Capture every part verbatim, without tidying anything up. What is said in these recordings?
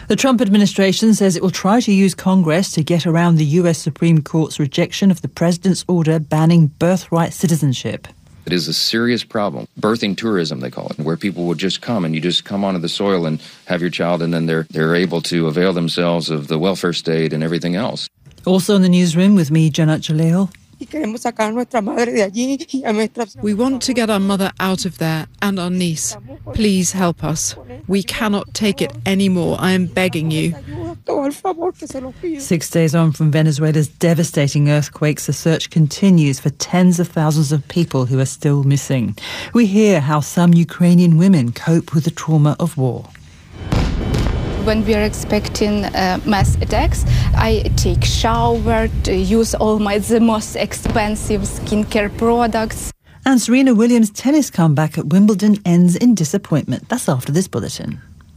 The Trump administration says it will try to use Congress to get around the U S Supreme Court's rejection of the president's order banning birthright citizenship. It is a serious problem. Birthing tourism, they call it, where people would just come and you just come onto the soil and have your child, and then they're they're able to avail themselves of the welfare state and everything else. Also in the newsroom with me, Janat Jaleel. We want to get our mother out of there and our niece. Please help us. We cannot take it anymore. I am begging you. Six days on from Venezuela's devastating earthquakes, the search continues for tens of thousands of people who are still missing. We hear how some Ukrainian women cope with the trauma of war. When we are expecting uh, mass attacks, I take shower, to use all my the most expensive skincare products. And Serena Williams' tennis comeback at Wimbledon ends in disappointment. That's after this bulletin.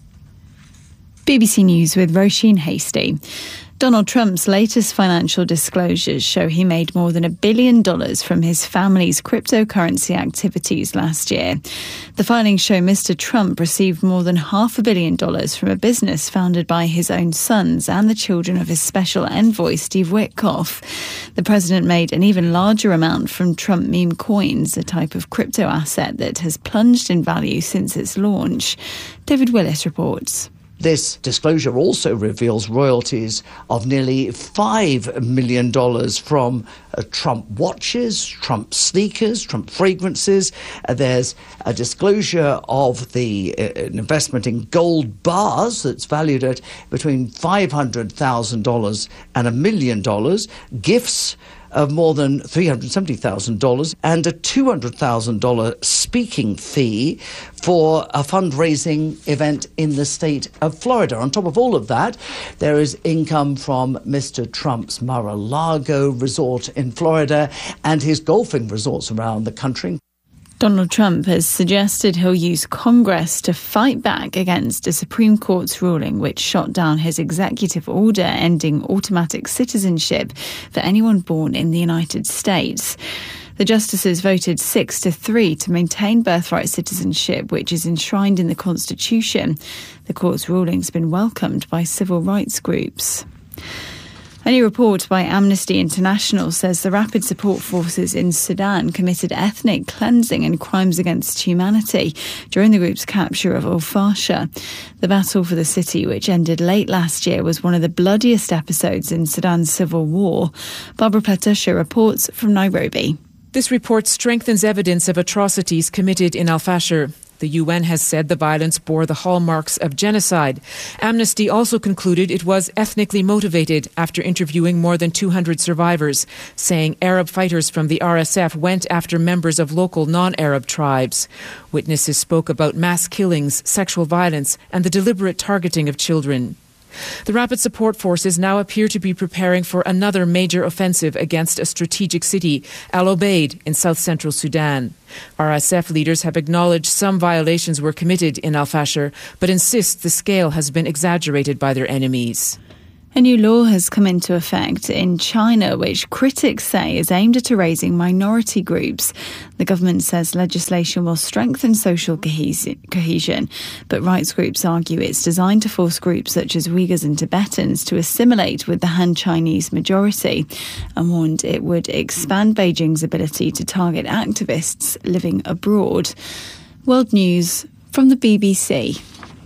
B B C News with Roisin Hasty. Donald Trump's latest financial disclosures show he made more than a billion dollars from his family's cryptocurrency activities last year. The filings show Mister Trump received more than half a billion dollars from a business founded by his own sons and the children of his special envoy, Steve Witkoff. The president made an even larger amount from Trump meme coins, a type of crypto asset that has plunged in value since its launch. David Willis reports. This disclosure also reveals royalties of nearly five million dollars from uh, Trump watches, Trump sneakers, Trump fragrances. Uh, there's a disclosure of the uh, investment in gold bars that's valued at between five hundred thousand dollars and a million dollars, gifts of more than three hundred seventy thousand dollars, and a two hundred thousand dollars speaking fee for a fundraising event in the state of Florida. On top of all of that, there is income from Mister Trump's Mar-a-Lago resort in Florida and his golfing resorts around the country. Donald Trump has suggested he'll use Congress to fight back against a Supreme Court's ruling which shot down his executive order ending automatic citizenship for anyone born in the United States. The justices voted six to three to maintain birthright citizenship, which is enshrined in the Constitution. The court's ruling's been welcomed by civil rights groups. A new report by Amnesty International says the Rapid Support Forces in Sudan committed ethnic cleansing and crimes against humanity during the group's capture of Al Fasher. The battle for the city, which ended late last year, was one of the bloodiest episodes in Sudan's civil war. Barbara Platusha reports from Nairobi. This report strengthens evidence of atrocities committed in Al Fasher. The U N has said the violence bore the hallmarks of genocide. Amnesty also concluded it was ethnically motivated after interviewing more than two hundred survivors, saying Arab fighters from the R S F went after members of local non-Arab tribes. Witnesses spoke about mass killings, sexual violence, and the deliberate targeting of children. The Rapid Support Forces now appear to be preparing for another major offensive against a strategic city, Al Obeid, in south-central Sudan. R S F leaders have acknowledged some violations were committed in Al Fasher, but insist the scale has been exaggerated by their enemies. A new law has come into effect in China, which critics say is aimed at erasing minority groups. The government says legislation will strengthen social cohesion, but rights groups argue it's designed to force groups such as Uyghurs and Tibetans to assimilate with the Han Chinese majority, and warned it would expand Beijing's ability to target activists living abroad. World News from the B B C.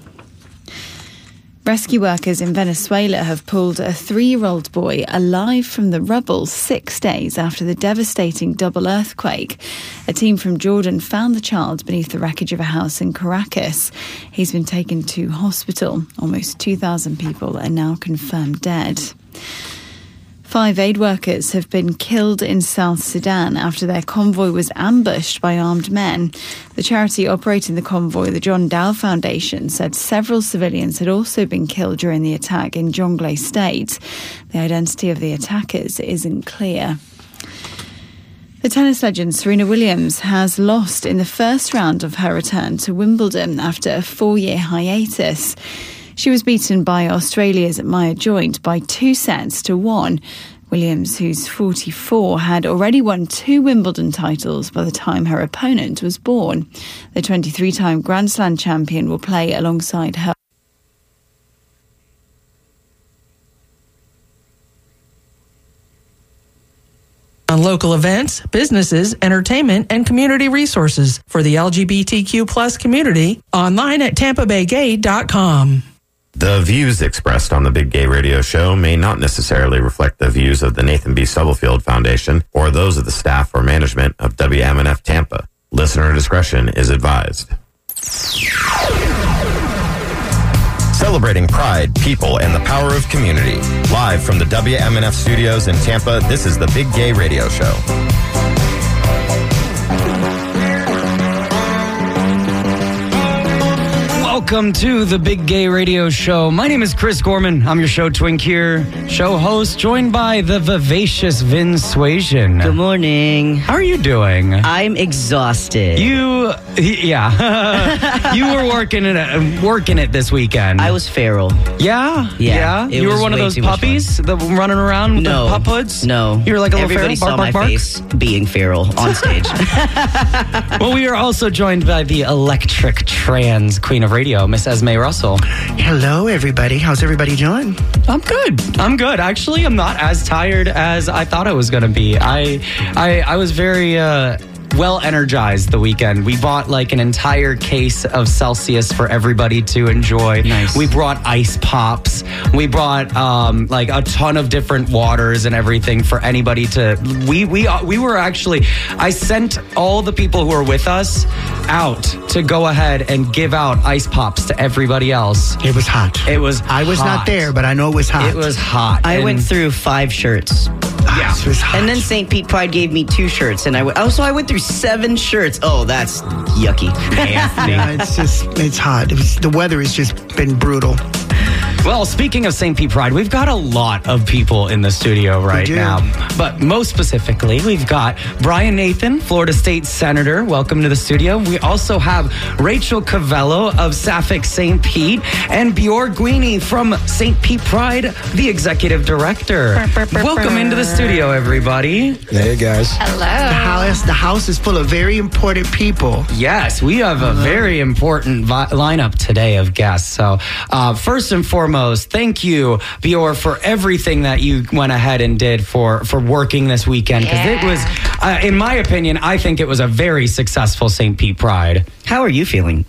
Rescue workers in Venezuela have pulled a three-year-old boy alive from the rubble six days after the devastating double earthquake. A team from Jordan found the child beneath the wreckage of a house in Caracas. He's been taken to hospital. Almost two thousand people are now confirmed dead. Five aid workers have been killed in South Sudan after their convoy was ambushed by armed men. The charity operating the convoy, the John Dow Foundation, said several civilians had also been killed during the attack in Jonglei State. The identity of the attackers isn't clear. The tennis legend Serena Williams has lost in the first round of her return to Wimbledon after a four-year hiatus. She was beaten by Australia's Maya Joint by two sets to one. Williams, who's forty-four, had already won two Wimbledon titles by the time her opponent was born. The twenty-three-time Grand Slam champion will play alongside her on local events, businesses, entertainment, and community resources for the L G B T Q plus community online at tampa bay gay dot com. The views expressed on the Big Gay Radio Show may not necessarily reflect the views of the Nathan B. Stubblefield Foundation or those of the staff or management of W M N F Tampa. Listener discretion is advised. Celebrating pride, people, and the power of community. Live from the W M N F studios in Tampa, this is the Big Gay Radio Show. Welcome to the Big Gay Radio Show. My name is Chris Gorman. I'm your show twink here, show host, joined by the vivacious Vin Suasion. Good morning. How are you doing? I'm exhausted. You, yeah. You were working it, working it this weekend. I was feral. Yeah? Yeah. Yeah? You were one of those puppies that were running around with no, the pup hoods? No. You were like a little Everybody feral? saw Bark, my bark, face being feral on stage. Well, we are also joined by the electric trans queen of radio, Miss Esme Russell. Hello, everybody. How's everybody doing? I'm good. I'm good. Actually, I'm not as tired as I thought I was going to be. I, I, I was very uh, well energized the weekend. We bought like an entire case of Celsius for everybody to enjoy. Nice. We brought ice pops. We brought um, like a ton of different waters and everything for anybody to. We we we were actually. I sent all the people who were with us out to go ahead and give out ice pops to everybody else. It was hot. It was. I was hot. not there, but I know it was hot. It was hot. I And went through five shirts. Yeah. It was hot. And then Saint Pete Pride gave me two shirts, and I went. Oh, so I went through seven shirts. Oh, that's yucky. Yeah, it's just it's hot. It was, the weather has just been brutal. Well, speaking of Saint Pete Pride, we've got a lot of people in the studio right do. now. But most specifically, we've got Brian Nathan, Florida State Senator. Welcome to the studio. We also have Rachel Cavello of Sapphic Saint Pete and Bjorn Guini from Saint Pete Pride, the Executive Director. Welcome into the studio, everybody. Hey, guys. Hello. The house, the house is full of very important people. Yes, we have a very important vi- lineup today of guests. So, uh, first and foremost, thank you, Bjorn, for everything that you went ahead and did for, for working this weekend. Because Yeah. it was, uh, in my opinion, I think it was a very successful Saint Pete Pride. How are you feeling?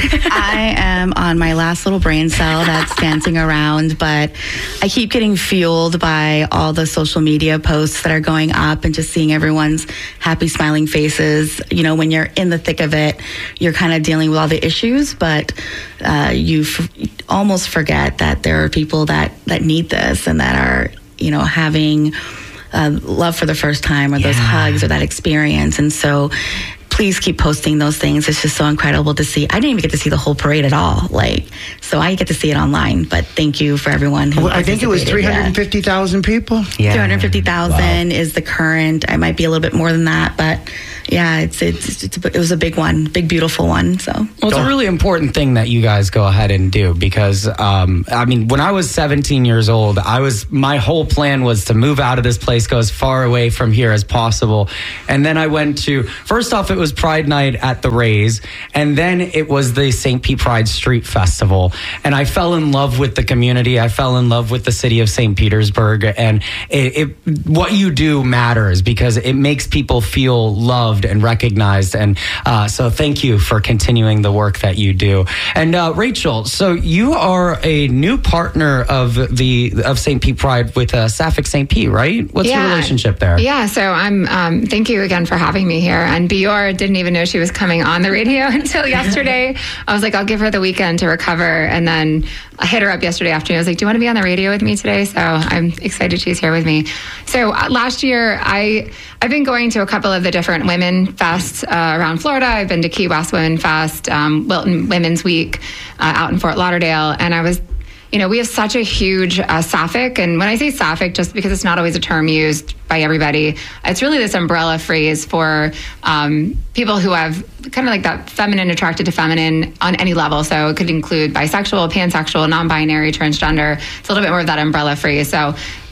I am on my last little brain cell that's dancing around, but I keep getting fueled by all the social media posts that are going up and just seeing everyone's happy, smiling faces. You know, when you're in the thick of it, you're kind of dealing with all the issues, but uh, you f- almost forget that there are people that, that need this and that are, you know, having uh, love for the first time or those Yeah. hugs or that experience. And so please keep posting those things. It's just so incredible to see. I didn't even get to see the whole parade at all. Like, so I get to see it online, but thank you for everyone who Well, I think it was three participated. hundred fifty thousand people. Yeah. three hundred fifty thousand is the current. I might be a little bit more than that, but yeah, it's, it's, it's it was a big one, big, beautiful one. So Well, it's a really important thing that you guys go ahead and do because, um, I mean, when I was seventeen years old, I was, my whole plan was to move out of this place, go as far away from here as possible. And then I went to, first off, it was Pride Night at the Rays, and then it was the Saint Pete Pride Street Festival. And I fell in love with the community. I fell in love with the city of Saint Petersburg. And it, it, what you do matters because it makes people feel loved and recognized. And uh, so thank you for continuing the work that you do. And uh, Rachel, so you are a new partner of the of Saint Pete Pride with uh, Sapphic Saint Pete, right? What's your Yeah. relationship there? Yeah, so I'm. Um, thank you again for having me here. And Bjorn didn't even know she was coming on the radio until yesterday. I was like, I'll give her the weekend to recover, and then I hit her up yesterday afternoon. I was like, do you want to be on the radio with me today? So I'm excited she's here with me. So uh, last year, I I've been going to a couple of the different women fests uh, around Florida. I've been to Key West Women Fest, um, Wilton Women's Week uh, out in Fort Lauderdale, and I was. You know, we have such a huge uh, Sapphic, and when I say Sapphic, just because it's not always a term used by everybody, it's really this umbrella phrase for um, people who have kind of like that feminine attracted to feminine on any level. So it could include bisexual, pansexual, non-binary, transgender. It's a little bit more of that umbrella phrase. So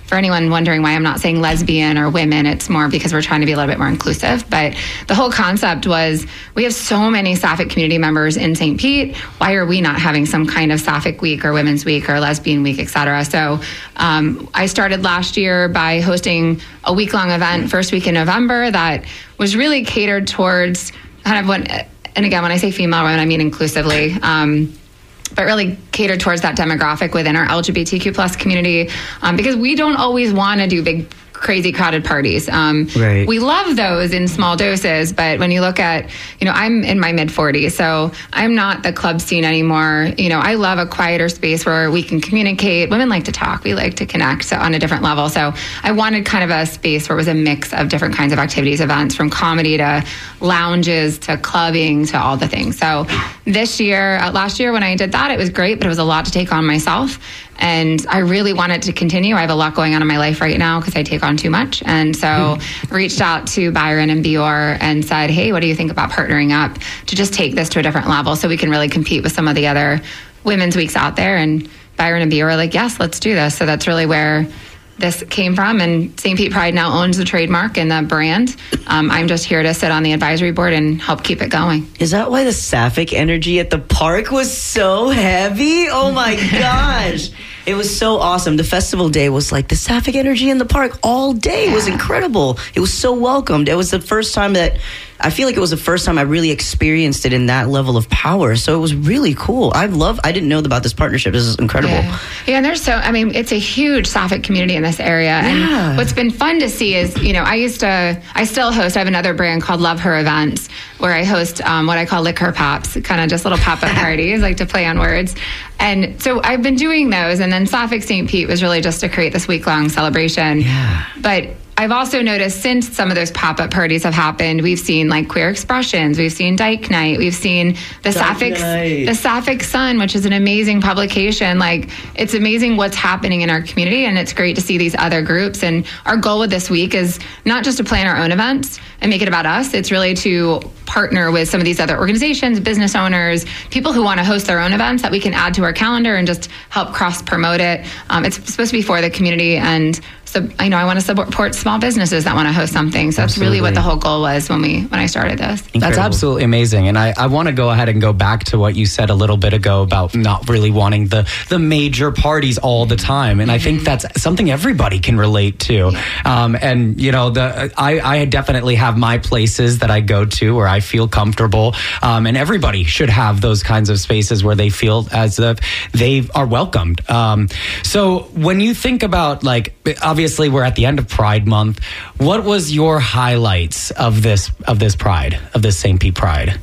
for anyone wondering why I'm not saying lesbian or women, it's more because we're trying to be a little bit more inclusive. But the whole concept was, we have so many Sapphic community members in Saint Pete. Why are we not having some kind of Sapphic week or women's week or lesbian week, et cetera? So um, I started last year by hosting a week-long event first week in November that was really catered towards kind of what, and again, when I say female women, I mean inclusively, um, but really catered towards that demographic within our L G B T Q plus community, um, because we don't always want to do big, crazy crowded parties. Um, right. We love those in small doses, but when you look at, you know, I'm in my mid forties, so I'm not the club scene anymore. You know, I love a quieter space where we can communicate. Women like to talk. We like to connect on a different level. So I wanted kind of a space where it was a mix of different kinds of activities, events, from comedy to lounges to clubbing to all the things. So this year, uh, last year when I did that, it was great, but it was a lot to take on myself. And I really wanted to continue. I have a lot going on in my life right now because I take on too much. And so reached out to Byron and Bior and said, hey, what do you think about partnering up to just take this to a different level so we can really compete with some of the other women's weeks out there? And Byron and Bior were like, yes, let's do this. So that's really where this came from. And Saint Pete Pride now owns the trademark and the brand. Um, I'm just here to sit on the advisory board and help keep it going. Is that why the Sapphic energy at the park was so heavy? Oh my gosh. It was so awesome. The festival day was like the Sapphic energy in the park all day. It was incredible. It was so welcomed. It was the first time that I feel like it was the first time I really experienced it in that level of power. So it was really cool. I love, I didn't know about this partnership. This is incredible. Yeah. yeah, and there's so, I mean, it's a huge Sapphic community in this area. Yeah. And what's been fun to see is, you know, I used to, I still host, I have another brand called Love Her Events, where I host um, what I call liquor pops, kind of just little pop-up parties, like to play on words. And so I've been doing those. And then Sapphic Saint Pete was really just to create this week-long celebration. Yeah. But I've also noticed since some of those pop-up parties have happened, we've seen like Queer Expressions, we've seen Dyke Night, we've seen the Sapphic, the Sapphic Sun, which is an amazing publication. Like, it's amazing what's happening in our community, and it's great to see these other groups. And our goal with this week is not just to plan our own events and make it about us. It's really to partner with some of these other organizations, business owners, people who want to host their own events that we can add to our calendar and just help cross promote it. Um, it's supposed to be for the community, and so I know I want to support small businesses that want to host something. So that's Absolutely. really what the whole goal was when we when I started this. Incredible. That's absolutely amazing. And I, I want to go ahead and go back to what you said a little bit ago about not really wanting the, the major parties all the time. And I think that's something everybody can relate to. Um, and, you know, the I, I definitely have my places that I go to where I feel comfortable. Um, and everybody should have those kinds of spaces where they feel as if they are welcomed. Um, so when you think about, like, obviously we're at the end of Pride Month. What was your highlights of this of this Pride, of this Saint Pete Pride?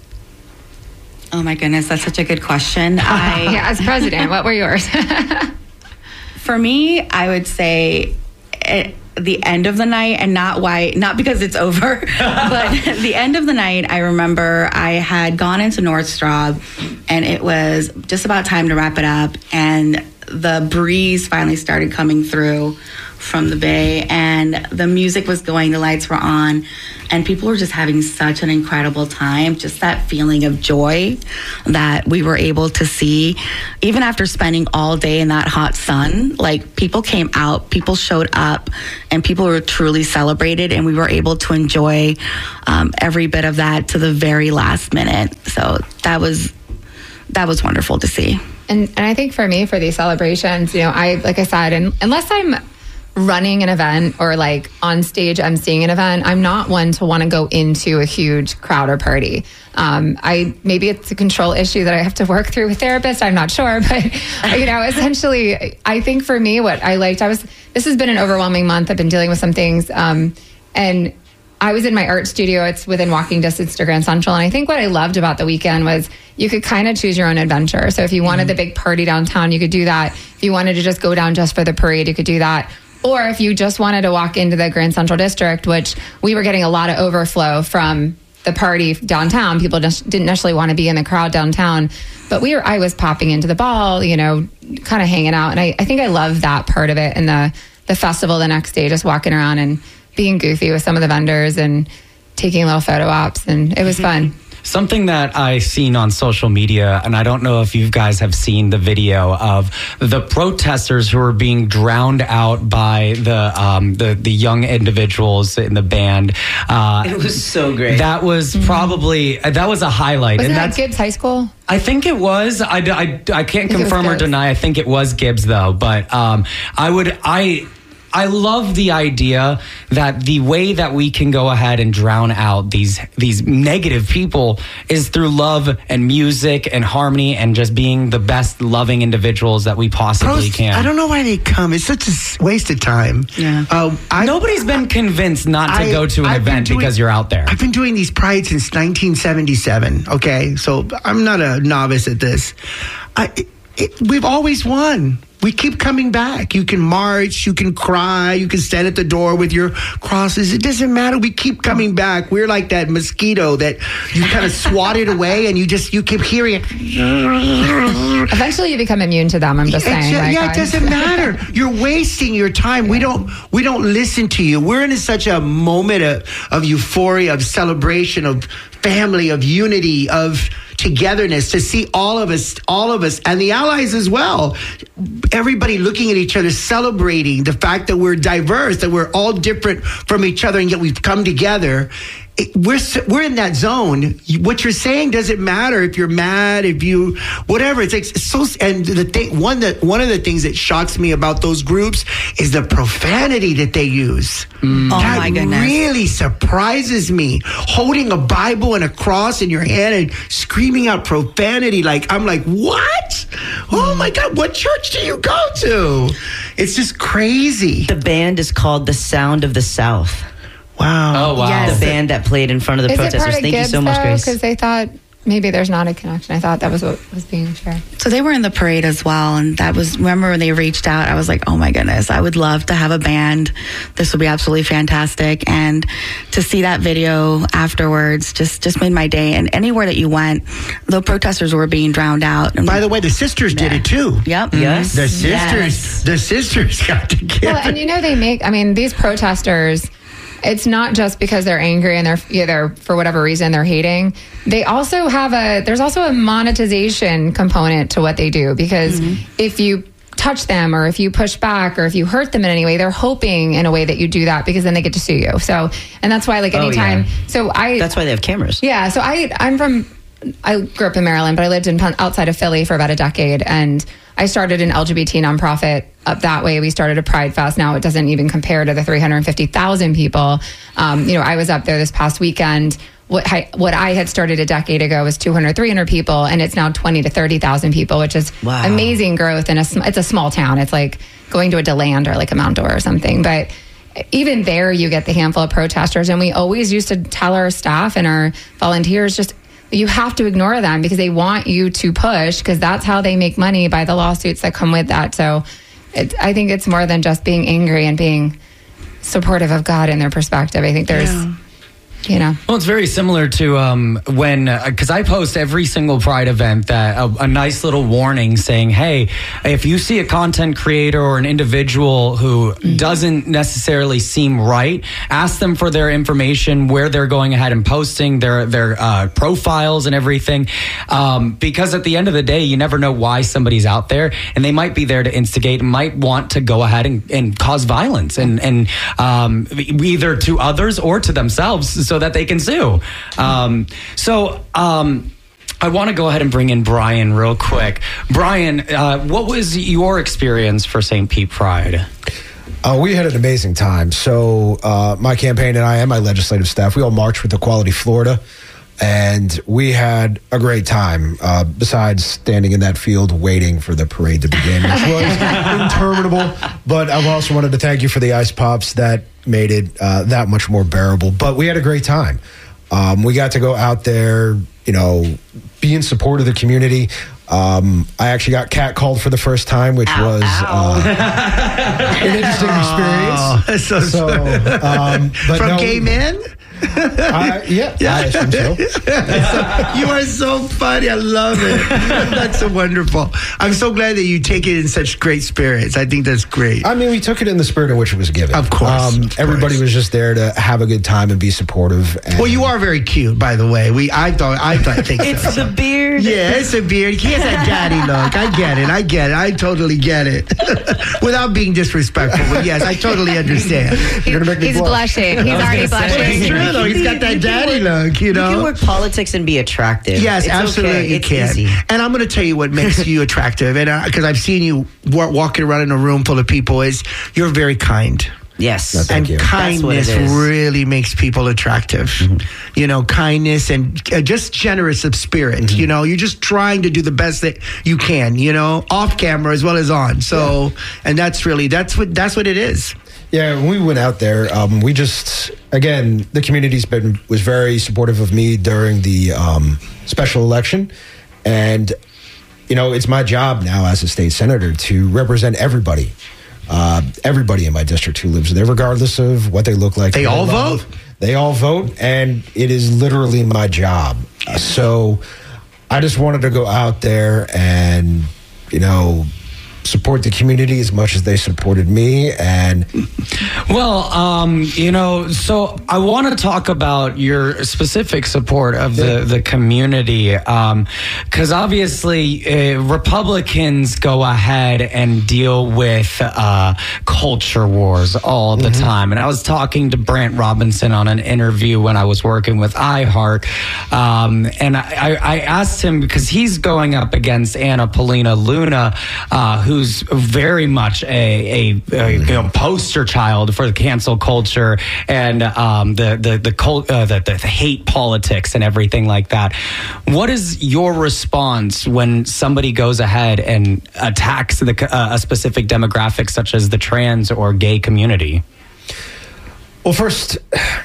Oh my goodness, that's such a good question. I, yeah, as president, what were yours? For me, I would say it, the end of the night, and not why, not because it's over, but the end of the night, I remember I had gone into Nordstrom, and it was just about time to wrap it up, and the breeze finally started coming through from the bay, and the music was going, the lights were on, and people were just having such an incredible time. Just that feeling of joy that we were able to see, even after spending all day in that hot sun. Like, people came out, people showed up, and people were truly celebrated, and we were able to enjoy um, every bit of that to the very last minute. So that was that was wonderful to see. And and I think for me, for these celebrations, you know, I like I said, and unless I'm running an event or like on stage emceeing an event, I'm not one to want to go into a huge crowd or party. Um, I maybe it's a control issue that I have to work through with therapists. I'm not sure, but you know, essentially, I think for me, what I liked, I was. This has been an overwhelming month. I've been dealing with some things, um, and I was in my art studio. It's within walking distance to Grand Central, and I think what I loved about the weekend was you could kind of choose your own adventure. So if you wanted mm-hmm. the big party downtown, you could do that. If you wanted to just go down just for the parade, you could do that. Or if you just wanted to walk into the Grand Central District, which we were getting a lot of overflow from the party downtown. People just didn't necessarily want to be in the crowd downtown. But we were, I was popping into the ball, you know, kind of hanging out. And I, I think I love that part of it. And the, the festival the next day, just walking around and being goofy with some of the vendors and taking little photo ops. And it was fun. something that I seen on social media, and I don't know if you guys have seen the video of the protesters who are being drowned out by the um, the the young individuals in the band. Uh, it was so great. That was mm-hmm. probably that was a highlight. Wasn't and that that's Gibbs High School? I think it was. I, I, I can't I confirm or deny. I think it was Gibbs, though. But um, I would I. I love the idea that the way that we can go ahead and drown out these these negative people is through love and music and harmony and just being the best loving individuals that we possibly Prost, can. I don't know why they come. It's such a waste of time. Yeah. Um, I, Nobody's been convinced not to I, go to an I've event doing, because you're out there. I've been doing these prides since nineteen seventy-seven. Okay, so I'm not a novice at this. I, it, it, we've always won. We keep coming back. You can march, you can cry, you can stand at the door with your crosses. It doesn't matter. We keep coming back. We're like that mosquito that you kind of swatted away and you just, you keep hearing it. Eventually you become immune to them, I'm just saying. Yeah, like, yeah, it doesn't matter. You're wasting your time. Yeah. We don't we don't listen to you. We're in such a moment of, of euphoria, of celebration, of family, of unity, of togetherness, to see all of us, all of us, and the allies as well. Everybody looking at each other, celebrating the fact that we're diverse, that we're all different from each other, and yet we've come together. It, we're we're in that zone. What you're saying doesn't matter if you're mad, if you whatever. It's like it's so. And the thing, one that one of the things that shocks me about those groups is the profanity that they use. Mm. Oh that my goodness! Really surprises me. Holding a Bible and a cross in your hand and screaming out profanity, like I'm like, what? Oh my God! What church do you go to? It's just crazy. The band is called The Sound of the South. Wow. Oh, wow. Yes. The band that played in front of the Is protesters. It part of Thank Gibbs, you so much, though? Grace. Because they thought maybe there's not a connection. I thought that was what was being shared. So they were in the parade as well. And that was, remember when they reached out, I was like, oh my goodness, I would love to have a band. This would be absolutely fantastic. And to see that video afterwards just, just made my day. And anywhere that you went, the protesters were being drowned out. And by the way, the sisters yeah. did it too. Yep. Mm-hmm. Yes. The sisters, yes. the sisters got together. Well, and you know, they make, I mean, these protesters, it's not just because they're angry and they're either for whatever reason they're hating. They also have a, there's also a monetization component to what they do, because mm-hmm. if you touch them or if you push back or if you hurt them in any way, they're hoping in a way that you do that because then they get to sue you. So, and that's why like anytime, oh, yeah. so I, that's why they have cameras. Yeah. So I, I'm from, I grew up in Maryland, but I lived in outside of Philly for about a decade, and I started an L G B T nonprofit up that way. We started a Pride Fest. Now it doesn't even compare to the three hundred fifty thousand people. Um, you know, I was up there this past weekend. What I, what I had started a decade ago was two hundred, three hundred people, and it's now twenty to thirty thousand people, which is wow. amazing growth. And it's a small town. It's like going to a DeLand or like a Mount Dora or something. But even there, you get the handful of protesters. And we always used to tell our staff and our volunteers, just, you have to ignore them because they want you to push, because that's how they make money, by the lawsuits that come with that. So it, I think it's more than just being angry and being supportive of God in their perspective. I think there's... Yeah. You know, well, it's very similar to um, when, because uh, I post every single Pride event that a, a nice little warning saying, hey, if you see a content creator or an individual who mm-hmm. doesn't necessarily seem right, ask them for their information, where they're going ahead and posting their their uh, profiles and everything. Um, because at the end of the day, you never know why somebody's out there, and they might be there to instigate, might want to go ahead and, and cause violence, and, and um, either to others or to themselves, so that they can sue. Um, so um, I want to go ahead and bring in Brian real quick. Brian, uh, what was your experience for Saint Pete Pride? Uh, we had an amazing time. So uh, my campaign and I and my legislative staff, we all marched with Equality Florida, and we had a great time, uh, besides standing in that field waiting for the parade to begin, which was interminable. But I also wanted to thank you for the ice pops. That made it uh, that much more bearable. But we had a great time. Um, we got to go out there, you know, be in support of the community. Um, I actually got catcalled for the first time, which ow, was ow. Uh, an interesting experience. Oh, so, so um, but from no, gay men? Uh, yeah, yeah, I assume so. You are so funny. I love it. That's so wonderful. I'm so glad that you take it in such great spirits. I think that's great. I mean, we took it in the spirit in which it was given. Of course. Um, of everybody course. was just there to have a good time and be supportive. And well, you are very cute, by the way. We, I thought, I thought, think so. It's the beard. Yeah, it's a beard. He has that daddy look. I get it. I get it. I totally get it. Without being disrespectful, but yes, I totally understand. You're gonna make me He's blush. blushing. He's already blushing. It's true, though. He's got that daddy look, you know? You can work politics and be attractive. Yes, It's absolutely okay. you It's can. easy. And I'm going to tell you what makes you attractive, and because I've seen you wa- walking around in a room full of people, is you're very kind. Yes. No, thank And you. kindness That's what it is. really makes people attractive. Mm-hmm. You know, kindness and uh, just generous of spirit. Mm-hmm. You know, you're just trying to do the best that you can, you know, off camera as well as on. So, and that's really, that's what, that's what it is. Yeah, when we went out there, um, we just, again, the community's been, was very supportive of me during the um, special election. And, you know, it's my job now as a state senator to represent everybody. Uh, everybody in my district who lives there, regardless of what they look like. They all love. vote? They all vote, and it is literally my job. Uh, so I just wanted to go out there and, you know, support the community as much as they supported me. And Well, um, you know, so I want to talk about your specific support of the, the community, because obviously uh, Republicans go ahead and deal with uh, culture wars all the time. And I was talking to Brant Robinson on an interview when I was working with iHeart, um, and I, I asked him, because he's going up against Anna Paulina Luna, uh, who's very much a, a, a you know, poster child for the cancel culture and um, the the the, cult, uh, the the the hate politics and everything like that. What is your response when somebody goes ahead and attacks the, uh, a specific demographic such as the trans or gay community? well, first,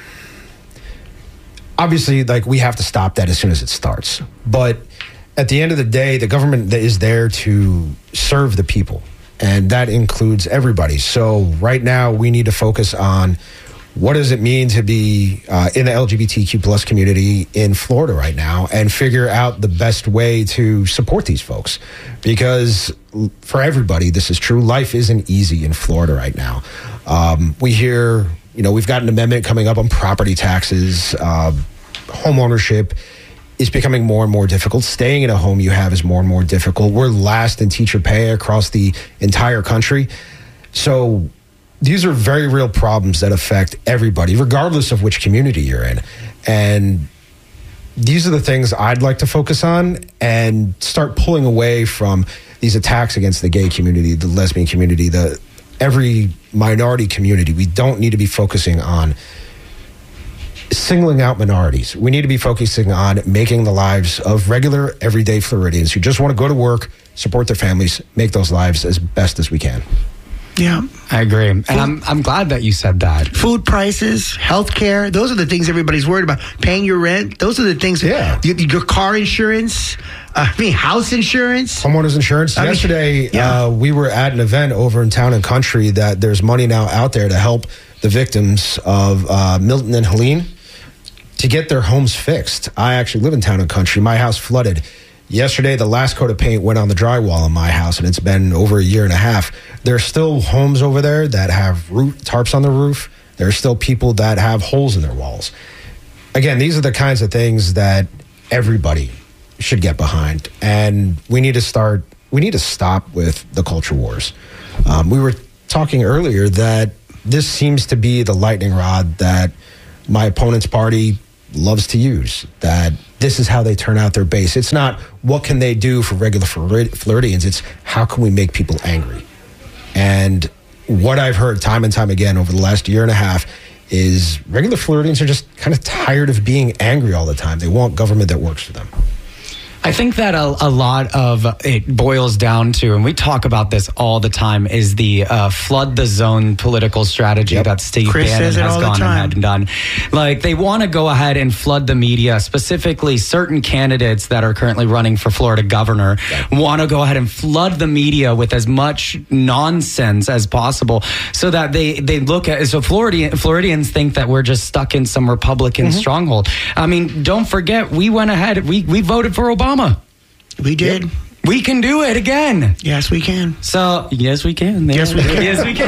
obviously, like, we have to stop that as soon as it starts. But at the end of the day, the government is there to serve the people, and that includes everybody. So right now, we need to focus on what does it mean to be uh, in the L G B T Q plus community in Florida right now, and figure out the best way to support these folks. Because for everybody, this is true. Life isn't easy in Florida right now. Um, we hear, you know, we've got an amendment coming up on property taxes, uh, home ownership is becoming more and more difficult. Staying in a home you have is more and more difficult. We're last in teacher pay across the entire country. So these are very real problems that affect everybody, regardless of which community you're in. And these are the things I'd like to focus on and start pulling away from these attacks against the gay community, the lesbian community, the every minority community. We don't need to be focusing on singling out minorities. We need to be focusing on making the lives of regular, everyday Floridians who just want to go to work, support their families, make those lives as best as we can. Yeah. I agree. And I'm I'm glad that you said that. Food prices, healthcare, those are the things everybody's worried about. Paying your rent, those are the things. Yeah. Your, your car insurance, uh, I mean, house insurance. Homeowners insurance. I mean, Yesterday, yeah. uh, we were at an event over in Town and Country that there's money now out there to help the victims of uh, Milton and Helene to get their homes fixed. I actually live in Town and Country. My house flooded. Yesterday, the last coat of paint went on the drywall in my house, and it's been over a year and a half. There are still homes over there that have roof, tarps on the roof. There are still people that have holes in their walls. Again, these are the kinds of things that everybody should get behind. And we need to start, we need to stop with the culture wars. Um, we were talking earlier that this seems to be the lightning rod that my opponent's party loves to use, that this is how they turn out their base. It's not what can they do for regular Floridians, it's how can we make people angry. And what I've heard time and time again over the last year and a half is regular Floridians are just kind of tired of being angry all the time. They want government that works for them. I think that a, a lot of it boils down to, and we talk about this all the time, is the uh, flood the zone political strategy yep. that Steve Chris Bannon has gone ahead and done. Like, they want to go ahead and flood the media, specifically certain candidates that are currently running for Florida governor, yep. want to go ahead and flood the media with as much nonsense as possible so that they, they look at, so Floridian, Floridians think that we're just stuck in some Republican mm-hmm. stronghold. I mean, don't forget, we went ahead, we, we voted for Obama. We did. Yep. We can do it again. Yes, we can. So, yes, we can. Yes, we can. Yes, we can.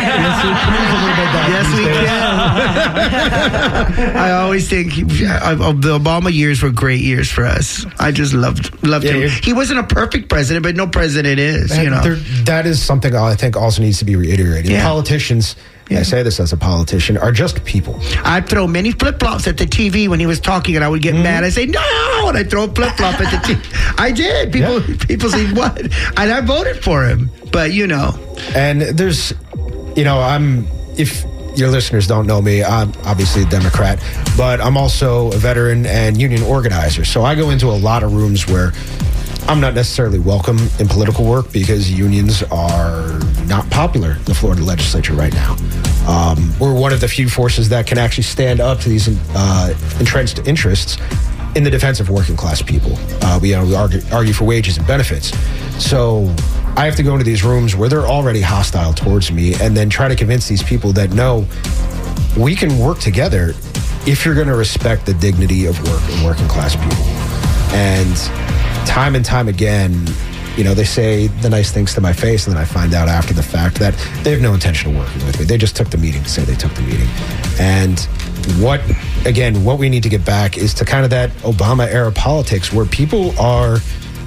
Yes, we can. I always think he, uh, the Obama years were great years for us. I just loved loved yeah, him. He wasn't a perfect president, but no president is. That, you know, there, that is something I think also needs to be reiterated. Yeah. Politicians. Yeah. I say this as a politician, are just people. I'd throw many flip-flops at the T V when he was talking, and I would get mm-hmm. mad. I'd say, no, and I'd throw a flip-flop at the T V. I did. People yeah. people say, what? And I voted for him. But, you know. And there's, you know, I'm, if your listeners don't know me, I'm obviously a Democrat, but I'm also a veteran and union organizer. So I go into a lot of rooms where I'm not necessarily welcome in political work because unions are not popular in the Florida legislature right now. Um, we're one of the few forces that can actually stand up to these uh, entrenched interests in the defense of working class people. Uh, we, you know, we argue, argue for wages and benefits. So I have to go into these rooms where they're already hostile towards me and then try to convince these people that no, we can work together if you're going to respect the dignity of work and working class people. And time and time again, you know, they say the nice things to my face, and then I find out after the fact that they have no intention of working with me. They just took the meeting to say they took the meeting. And what, again, what we need to get back is to kind of that Obama-era politics where people are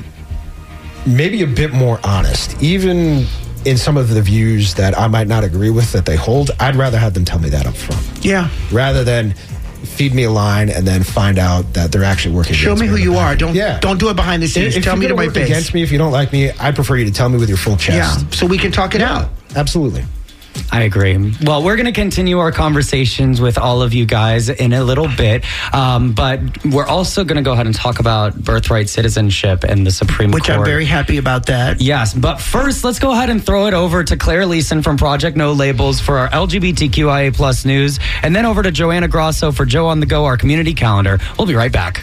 maybe a bit more honest, even in some of the views that I might not agree with that they hold. I'd rather have them tell me that up front. Yeah. Rather than feed me a line and then find out that they're actually working Show against me me. who you are. Don't yeah. don't do it behind the scenes. If tell me to my work face. Against me, if you don't like me, I'd prefer you to tell me with your full chest. Yeah, so we can talk it yeah, out. Absolutely. I agree. Well, we're going to continue our conversations with all of you guys in a little bit, um, but we're also going to go ahead and talk about birthright citizenship and the Supreme Which Court. Which I'm very happy about that. Yes, but first, let's go ahead and throw it over to Claire Leeson from Project No Labels for our L G B T Q I A plus news, and then over to Joanna Grosso for Joe on the Go, our community calendar. We'll be right back.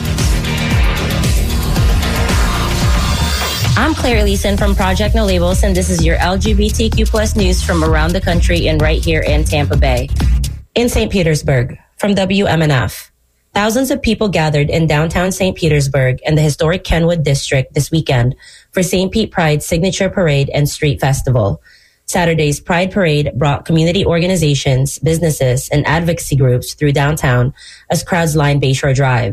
I'm Claire Leeson from Project No Labels, and this is your L G B T Q plus news from around the country and right here in Tampa Bay. In Saint Petersburg, from W M N F, thousands of people gathered in downtown Saint Petersburg and the historic Kenwood district this weekend for Saint Pete Pride's signature parade and street festival. Saturday's Pride Parade brought community organizations, businesses, and advocacy groups through downtown as crowds lined Bayshore Drive.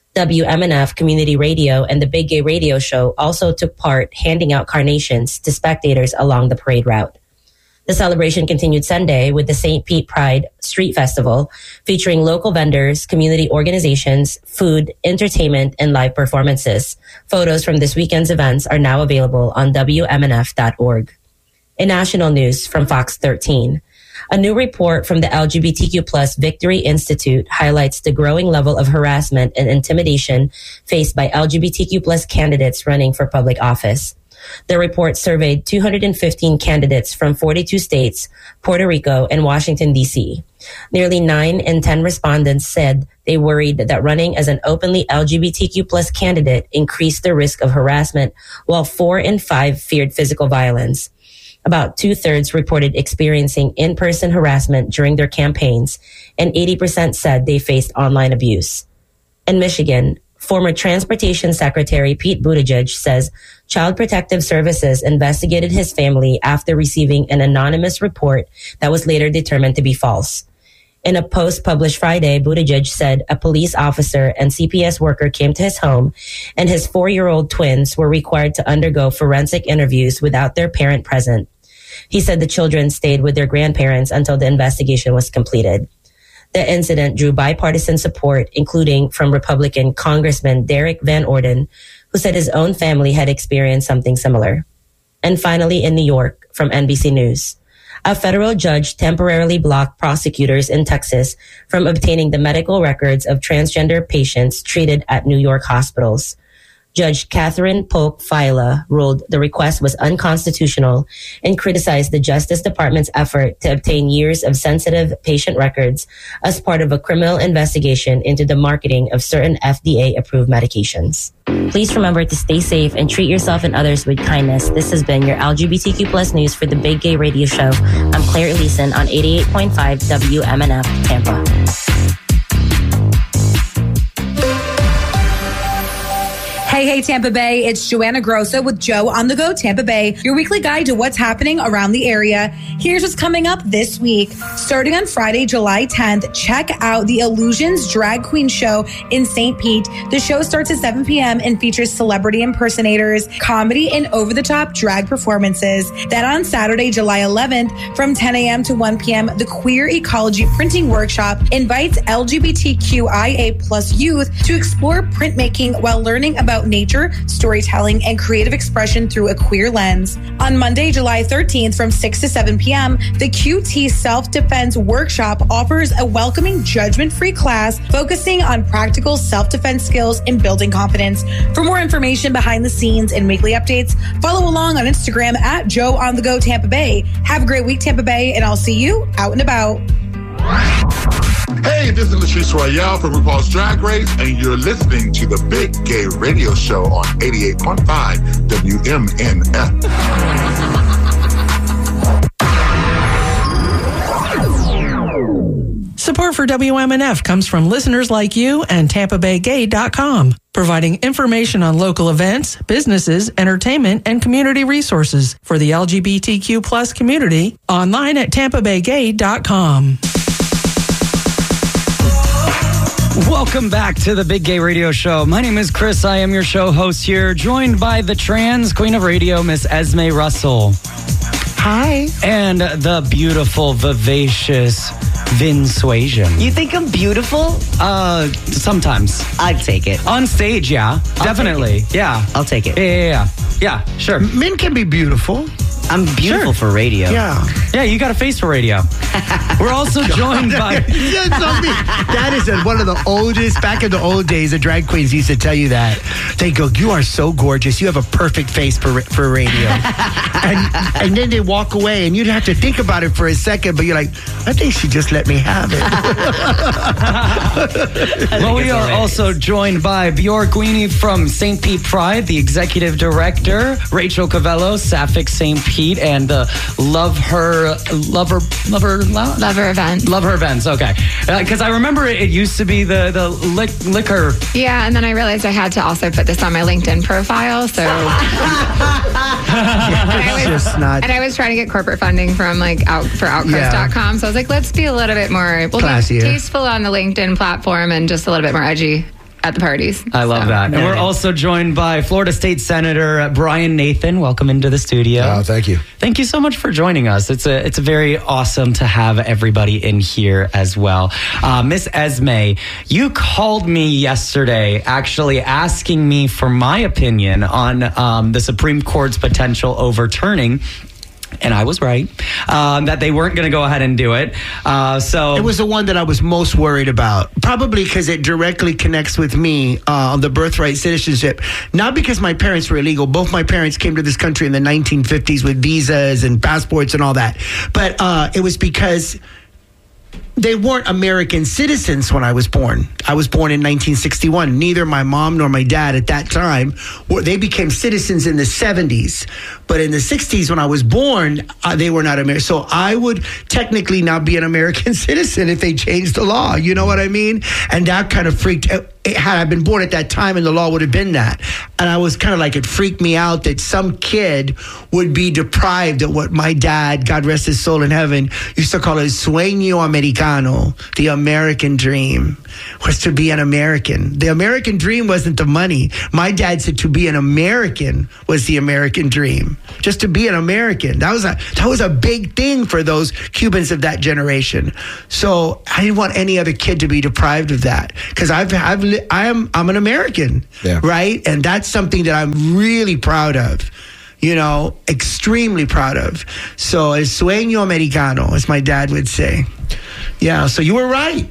W M N F Community Radio and the Big Gay Radio Show also took part handing out carnations to spectators along the parade route. The celebration continued Sunday with the Saint Pete Pride Street Festival, featuring local vendors, community organizations, food, entertainment, and live performances. Photos from this weekend's events are now available on W M N F dot org. In national news from Fox thirteen, a new report from the L G B T Q plus Victory Institute highlights the growing level of harassment and intimidation faced by L G B T Q plus candidates running for public office. The report surveyed two hundred fifteen candidates from forty-two states, Puerto Rico, and Washington, D C. Nearly nine in ten respondents said they worried that running as an openly L G B T Q plus candidate increased the risk of harassment, while four in five feared physical violence. About two-thirds reported experiencing in-person harassment during their campaigns, and eighty percent said they faced online abuse. In Michigan, former Transportation Secretary Pete Buttigieg says Child Protective Services investigated his family after receiving an anonymous report that was later determined to be false. In a post published Friday, Buttigieg said a police officer and C P S worker came to his home, and his four-year-old twins were required to undergo forensic interviews without their parent present. He said the children stayed with their grandparents until the investigation was completed. The incident drew bipartisan support, including from Republican Congressman Derek Van Orden, who said his own family had experienced something similar. And finally, in New York, from N B C News, a federal judge temporarily blocked prosecutors in Texas from obtaining the medical records of transgender patients treated at New York hospitals. Judge Catherine Polk Fila ruled the request was unconstitutional and criticized the Justice Department's effort to obtain years of sensitive patient records as part of a criminal investigation into the marketing of certain F D A-approved medications. Please remember to stay safe and treat yourself and others with kindness. This has been your L G B T Q plus news for the Big Gay Radio Show. I'm Claire Leeson on eighty-eight point five W M N F Tampa. Hey, hey, Tampa Bay. It's Joanna Grosso with Joe on the Go Tampa Bay, your weekly guide to what's happening around the area. Here's what's coming up this week. Starting on Friday, July tenth, check out the Illusions Drag Queen Show in Saint Pete. The show starts at seven p.m. and features celebrity impersonators, comedy, and over-the-top drag performances. Then on Saturday, July eleventh, from ten a.m. to one p.m., the Queer Ecology Printing Workshop invites L G B T Q I A plus youth to explore printmaking while learning about nature, storytelling, and creative expression through a queer lens. On Monday, July thirteenth, from six to seven p.m., the Q T Self-Defense Workshop offers a welcoming, judgment-free class focusing on practical self-defense skills and building confidence. For more information behind the scenes and weekly updates, follow along on Instagram at Joe on the Go Tampa Bay. Have a great week, Tampa Bay, and I'll see you out and about. Hey, this is Latrice Royale from RuPaul's Drag Race, and you're listening to the Big Gay Radio Show on eighty-eight point five W M N F. Support for W M N F comes from listeners like you and Tampa Bay Gay dot com, providing information on local events, businesses, entertainment, and community resources for the L G B T Q plus community online at Tampa Bay Gay dot com. Welcome back to the Big Gay Radio Show. My name is Chris. I am your show host here, joined by the trans queen of radio, Miss Esme Russell. Hi. And the beautiful, vivacious Vin Suasion. You think I'm beautiful? Uh, sometimes. I'd take it. On stage, yeah. I'll Definitely. Take it. Yeah. I'll take it. Yeah, yeah, yeah. Yeah, sure. Men can be beautiful. I'm beautiful Sure. for radio. Yeah. Yeah, you got a face for radio. We're also joined by... That is a, one of the oldest, back in the old days, the drag queens used to tell you that. They go, you are so gorgeous. You have a perfect face for for radio. and, and then they walk away, and you'd have to think about it for a second, but you're like, I think she just let me have it. Well, we are also joined by Bjork Guini from Saint Pete Pride, the executive director, Rachel Cavello, Sapphic Saint Pete, and the Love Her, Love Her, Love Her, Love Her events. Love Her events, okay. Because uh, I remember it, it used to be the, the lick, liquor. Yeah, and then I realized I had to also put this on my LinkedIn profile, so... and, I was, just not... and I was trying to get corporate funding from like out for outcrest dot com, Yeah. so I was like, let's be a little bit more we'll Classier. be tasteful on the LinkedIn platform and just a little bit more edgy at the parties. I love So. that. And we're also joined by Florida State Senator Brian Nathan. Welcome into the studio. Oh, thank you. Thank you so much for joining us. It's a it's a very awesome to have everybody in here as well. Uh, Miss Esme, you called me yesterday actually asking me for my opinion on um, the Supreme Court's potential overturning. And I was right, um, that they weren't going to go ahead and do it. Uh, so it was the one that I was most worried about, probably because it directly connects with me uh, on the birthright citizenship. Not because my parents were illegal. Both my parents came to this country in the nineteen fifties with visas and passports and all that. But uh, it was because they weren't American citizens when I was born. I was born in nineteen sixty-one. Neither my mom nor my dad at that time, were, they became citizens in the seventies. But in the sixties, when I was born, uh, they were not American. So I would technically not be an American citizen if they changed the law. You know what I mean? And that kind of freaked out. Had I been born at that time, and the law would have been that. And I was kind of like, it freaked me out that some kid would be deprived of what my dad, God rest his soul in heaven, used to call it sueño americano, the American dream, was to be an American. The American dream wasn't the money. My dad said to be an American was the American dream. Just to be an American. That was a, that was a big thing for those Cubans of that generation. So I didn't want any other kid to be deprived of that. Because I've, I've I am I'm an American, yeah. right? And that's something that I'm really proud of, you know, extremely proud of. So, el sueño americano, as my dad would say. Yeah, so you were right.